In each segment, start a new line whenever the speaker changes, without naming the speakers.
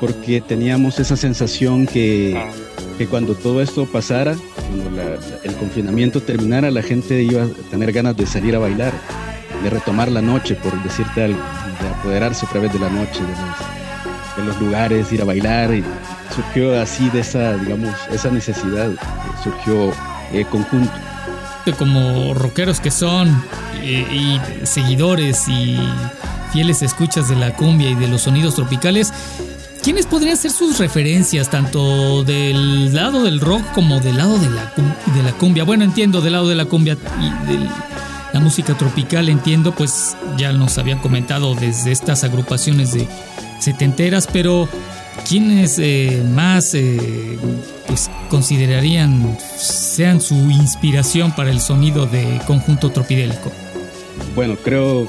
porque teníamos esa sensación que cuando todo esto pasara, cuando el confinamiento terminara, la gente iba a tener ganas de salir a bailar, de retomar la noche, por decirte algo, de apoderarse otra vez de la noche, de los lugares, ir a bailar. Y surgió así de esa, digamos, esa necesidad, surgió conjunto.
Como rockeros que son y seguidores y fieles escuchas de la cumbia y de los sonidos tropicales, ¿quiénes podrían ser sus referencias tanto del lado del rock como del lado de la cumbia? Bueno, entiendo del lado de la cumbia y de la música tropical, entiendo, pues ya nos habían comentado desde estas agrupaciones de setenteras, pero ¿quiénes más pues considerarían sean su inspiración para el sonido de Conjunto Tropidélico?
Bueno, creo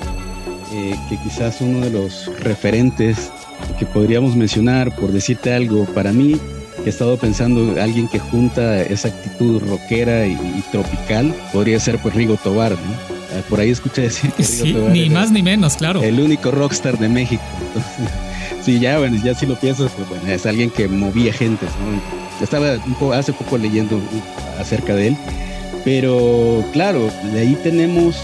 que quizás uno de los referentes que podríamos mencionar, por decirte algo, para mí, he estado pensando alguien que junta esa actitud rockera y tropical, podría ser pues Rigo Tobar, ¿no? Por ahí escuché decir que
sí, Rigo Tobar ni más ni menos, claro,
el único rockstar de México. Entonces, sí, ya si lo piensas, pues bueno, es alguien que movía gente, ¿no? Estaba hace poco leyendo acerca de él, pero claro, de ahí tenemos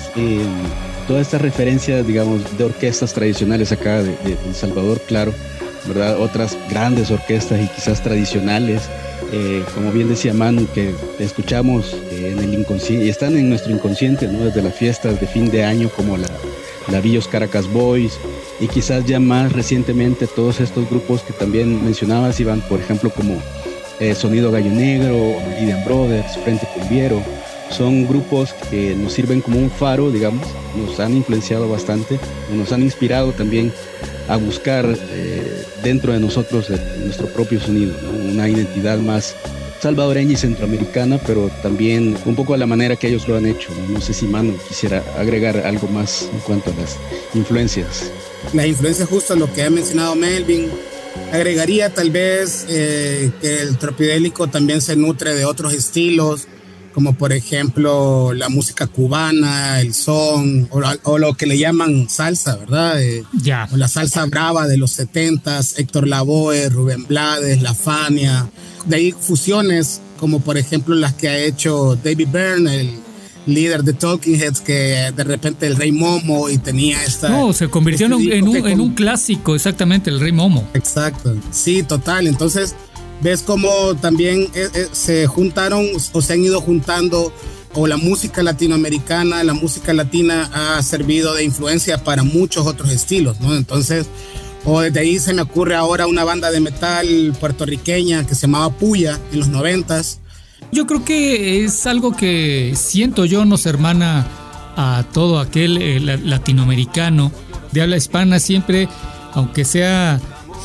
todas estas referencias, digamos, de orquestas tradicionales acá de El Salvador, claro, ¿verdad? Otras grandes orquestas y quizás tradicionales, como bien decía Manu, que escuchamos en el inconsciente, y están en nuestro inconsciente, ¿no? Desde las fiestas de fin de año, como la Villos Caracas Boys, y quizás ya más recientemente todos estos grupos que también mencionabas, Iván, por ejemplo, como Sonido Gallo Negro, Meridian Brothers, Frente Cumbiero. Son grupos que nos sirven como un faro, digamos, nos han influenciado bastante, nos han inspirado también a buscar dentro de nosotros nuestro propio sonido, ¿no? Una identidad más salvadoreña y centroamericana, pero también un poco a la manera que ellos lo han hecho. No sé si Manu quisiera agregar algo más en cuanto a las influencias.
Las influencias, justo lo que ha mencionado Melvin. Agregaría tal vez que el tropidélico también se nutre de otros estilos, como por ejemplo la música cubana, el son, o lo que le llaman salsa, ¿verdad? O la salsa brava de los 70s, Héctor Lavoe, Rubén Blades, La Fania. De ahí fusiones como por ejemplo las que ha hecho David Byrne, el líder de Talking Heads, que de repente el Rey Momo y tenía esta...
No, se convirtió en un clásico, exactamente, el Rey Momo.
Exacto, sí, total. Entonces ves cómo también se juntaron o se han ido juntando, o la música latinoamericana, la música latina ha servido de influencia para muchos otros estilos, ¿no? Entonces, o desde ahí se me ocurre ahora una banda de metal puertorriqueña que se llamaba Puya en los 90s.
Yo creo que es algo que siento yo nos hermana a todo aquel latinoamericano de habla hispana siempre, aunque sea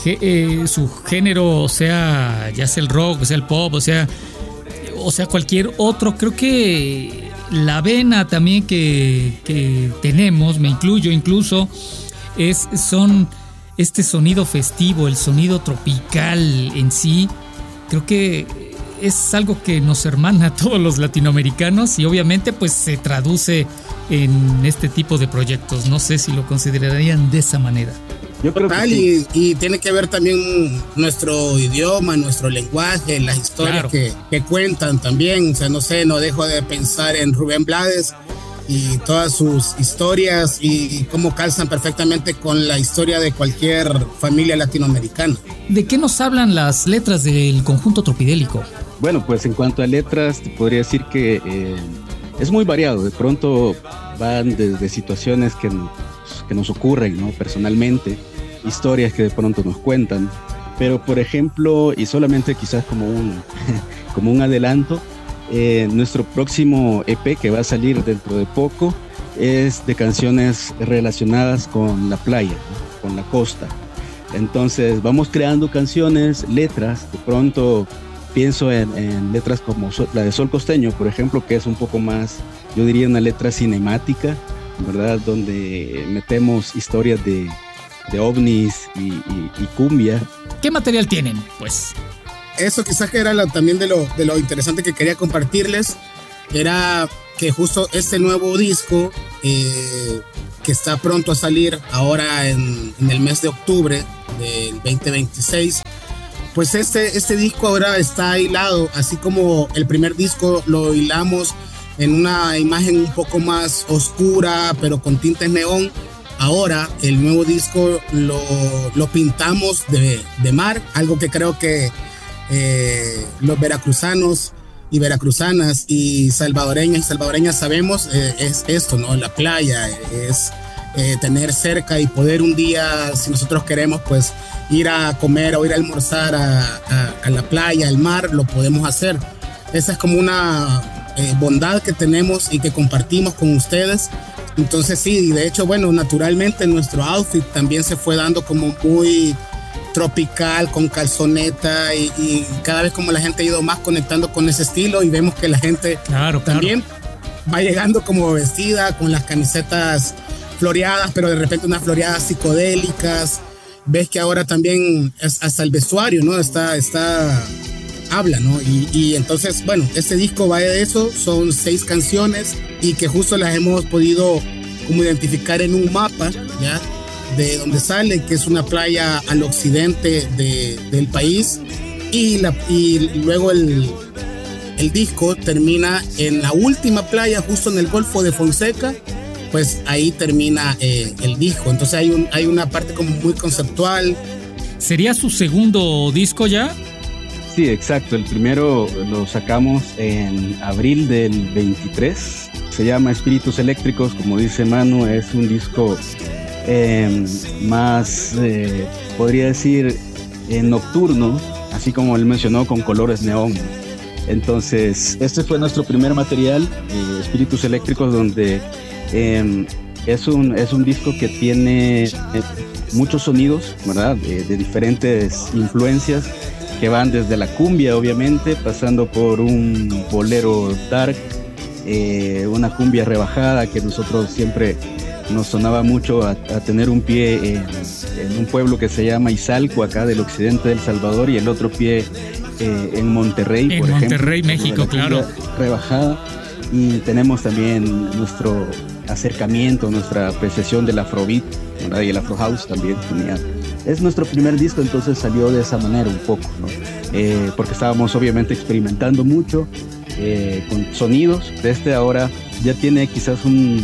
su género, sea ya sea el rock, o sea el pop, o sea cualquier otro. Creo que la vena también que tenemos, me incluyo incluso, son este sonido festivo, el sonido tropical en sí. Creo que es algo que nos hermana a todos los latinoamericanos y obviamente pues se traduce en este tipo de proyectos. No sé si lo considerarían de esa manera.
Yo creo que sí. Y tiene que ver también nuestro idioma, nuestro lenguaje, las historias, claro, que cuentan también. O sea, no sé, no dejo de pensar en Rubén Blades y todas sus historias y cómo calzan perfectamente con la historia de cualquier familia latinoamericana.
¿De qué nos hablan las letras del Conjunto Tropidélico?
Bueno, pues en cuanto a letras, te podría decir que es muy variado. De pronto van desde situaciones que nos ocurren, ¿no? Personalmente, historias que de pronto nos cuentan. Pero, por ejemplo, y solamente quizás como un adelanto, nuestro próximo EP que va a salir dentro de poco es de canciones relacionadas con la playa, ¿no? Con la costa. Entonces vamos creando canciones, letras. De pronto pienso en letras como la de Sol Costeño, por ejemplo, que es un poco más, yo diría, una letra cinemática, ¿verdad? Donde metemos historias de ovnis y cumbia.
¿Qué material tienen, pues?
Eso quizás que era también de lo interesante que quería compartirles, era que justo este nuevo disco que está pronto a salir ahora en el mes de octubre, del 2026. Pues este disco ahora está hilado, así como el primer disco lo hilamos en una imagen un poco más oscura, pero con tintes neón. Ahora el nuevo disco lo pintamos de mar, algo que creo que los veracruzanos y veracruzanas y salvadoreños y salvadoreñas sabemos, es esto, ¿no? La playa, es tener cerca y poder un día, si nosotros queremos, pues ir a comer o ir a almorzar a la playa, al mar, lo podemos hacer. Esa es como una bondad que tenemos y que compartimos con ustedes. Entonces sí, de hecho, bueno, naturalmente nuestro outfit también se fue dando como muy tropical, con calzoneta, y cada vez como la gente ha ido más conectando con ese estilo, y vemos que la gente también va llegando como vestida con las camisetas floreadas, pero de repente unas floreadas psicodélicas. Ves que ahora también hasta el vestuario, ¿no? Habla, ¿no? Y entonces, bueno, este disco va de eso, son 6 canciones y que justo las hemos podido como identificar en un mapa, ¿ya? De donde sale, que es una playa al occidente del país, y luego el disco termina en la última playa, justo en el Golfo de Fonseca. Pues ahí termina el disco. Entonces hay una parte como muy conceptual.
¿Sería su segundo disco ya?
Sí, exacto. El primero lo sacamos en abril del 23. Se llama Espíritus Eléctricos, como dice Manu. Es un disco más, podría decir, nocturno, así como él mencionó, con colores neón. Entonces, este fue nuestro primer material, Espíritus Eléctricos, donde es un disco que tiene muchos sonidos, ¿verdad? De diferentes influencias que van desde la cumbia, obviamente, pasando por un bolero dark, una cumbia rebajada que nosotros siempre nos sonaba mucho a tener un pie en un pueblo que se llama Izalco, acá del occidente del Salvador, y el otro pie en Monterrey, por ejemplo. En Monterrey,
México, claro.
Rebajada. Y tenemos también nuestro acercamiento, nuestra apreciación del Afrobeat, ¿verdad? Y el Afro House también tenía. Es nuestro primer disco, entonces salió de esa manera un poco, ¿no? Porque estábamos obviamente experimentando mucho con sonidos. Ahora ya tiene quizás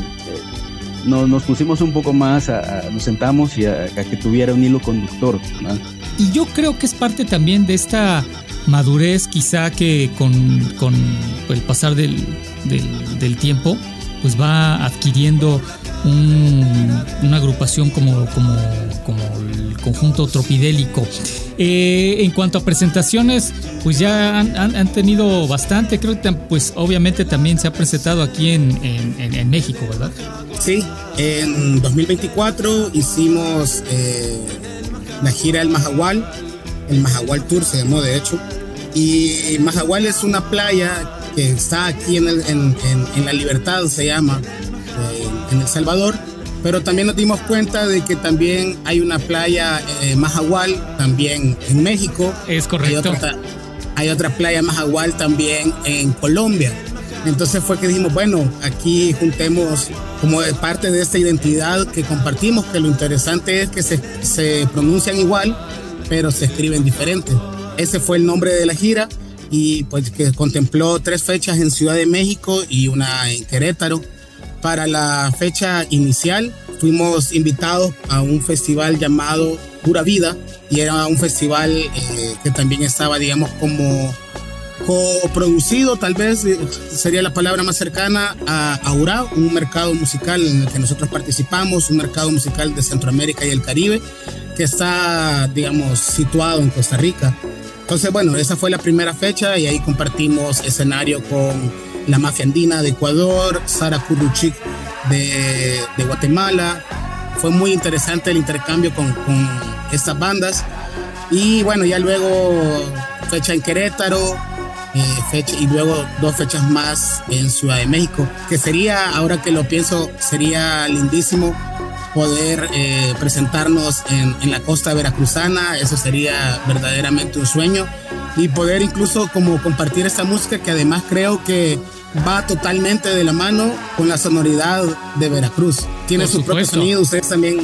nos pusimos un poco más, nos sentamos y a que tuviera un hilo conductor, ¿no?
Y yo creo que es parte también de esta madurez, quizá, que con el pasar del tiempo pues va adquiriendo una agrupación como el conjunto tropidélico. En cuanto a presentaciones, pues ya han tenido bastante. Creo que pues obviamente también se ha presentado aquí en México, ¿verdad?
Sí, en 2024 hicimos la gira El Majagual. El Majagual Tour se llamó, de hecho. Y Majagual es una playa que está aquí en La Libertad, se llama, en El Salvador. Pero también nos dimos cuenta de que también hay una playa Majagual también en México.
Es correcto.
Hay otra playa Majagual también en Colombia. Entonces fue que dijimos, bueno, aquí juntemos como parte de esta identidad que compartimos, que lo interesante es que se pronuncian igual, pero se escriben diferente. Ese fue el nombre de la gira, y pues que contempló 3 fechas en Ciudad de México y una en Querétaro. Para la fecha inicial fuimos invitados a un festival llamado Pura Vida, y era un festival que también estaba, digamos, como coproducido, tal vez sería la palabra más cercana, a URA, un mercado musical en el que nosotros participamos, un mercado musical de Centroamérica y el Caribe, que está, digamos, situado en Costa Rica. Entonces, bueno, esa fue la primera fecha, y ahí compartimos escenario con La Mafia Andina de Ecuador, Sara Curruchic de Guatemala. Fue muy interesante el intercambio con estas bandas. Y bueno, ya luego fecha en Querétaro, y luego 2 fechas más en Ciudad de México, que sería, ahora que lo pienso, sería lindísimo poder presentarnos en la costa veracruzana. Eso sería verdaderamente un sueño, y poder incluso como compartir esta música, que además creo que va totalmente de la mano con la sonoridad de Veracruz. Tiene su propio sonido. Ustedes también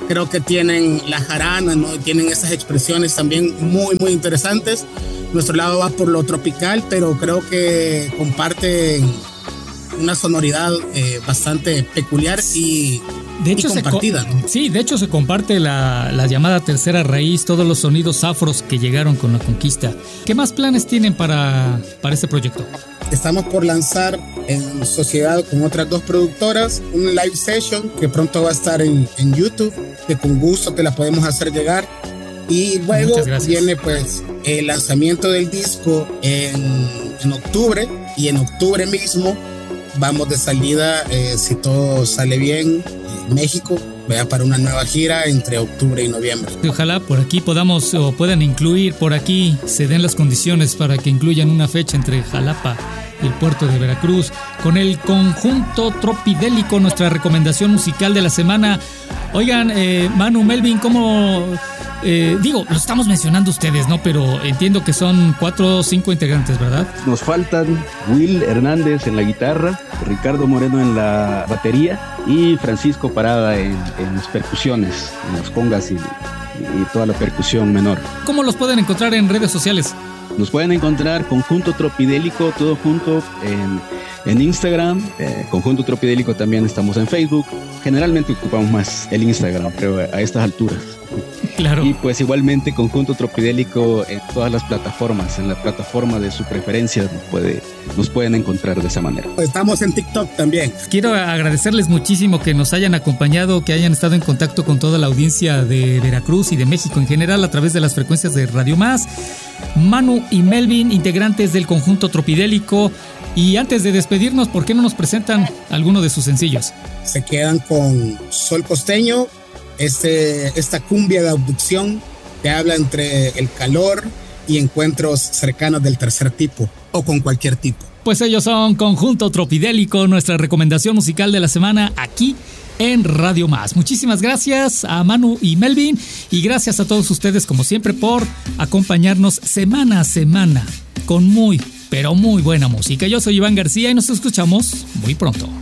creo que tienen la jarana, ¿no? Tienen esas expresiones también muy, muy interesantes. Nuestro lado va por lo tropical, pero creo que comparten una sonoridad bastante peculiar y
de hecho,
compartida, ¿no?
Sí, de hecho se comparte la llamada tercera raíz, todos los sonidos afros que llegaron con la conquista. ¿Qué más planes tienen para este proyecto?
Estamos por lanzar en sociedad con otras 2 productoras un live session que pronto va a estar en YouTube, que con gusto te la podemos hacer llegar. Y luego viene pues el lanzamiento del disco en octubre, y en octubre mismo vamos de salida, si todo sale bien, México, para una nueva gira entre octubre y noviembre.
Ojalá por aquí podamos o puedan incluir, por aquí se den las condiciones para que incluyan una fecha entre Jalapa y el puerto de Veracruz con el conjunto Tropidélico, nuestra recomendación musical de la semana. Oigan, Manu, Melvin, ¿cómo...? Lo estamos mencionando ustedes, ¿no? Pero entiendo que son 4 o 5 integrantes, ¿verdad?
Nos faltan Will Hernández en la guitarra, Ricardo Moreno en la batería y Francisco Parada en las percusiones, en las congas y toda la percusión menor.
¿Cómo los pueden encontrar en redes sociales?
Nos pueden encontrar Conjunto Tropidélico, todo junto en Instagram. Conjunto Tropidélico también estamos en Facebook. Generalmente ocupamos más el Instagram, pero a estas alturas.
Claro.
Y pues igualmente Conjunto Tropidélico en todas las plataformas, en la plataforma de su preferencia nos pueden encontrar de esa manera.
Estamos en TikTok también.
Quiero agradecerles muchísimo que nos hayan acompañado, que hayan estado en contacto con toda la audiencia de Veracruz y de México en general a través de las frecuencias de Radio Más. Manu y Melvin, integrantes del Conjunto Tropidélico. Y antes de despedirnos, ¿por qué no nos presentan alguno de sus sencillos?
Se quedan con Sol Costeño, esta cumbia de abducción que habla entre el calor y encuentros cercanos del tercer tipo o con cualquier tipo.
Pues ellos son Conjunto Tropidélico, nuestra recomendación musical de la semana aquí en Radio Más. Muchísimas gracias a Manu y Melvin y gracias a todos ustedes como siempre por acompañarnos semana a semana con muy, pero muy buena música. Yo soy Iván García y nos escuchamos muy pronto.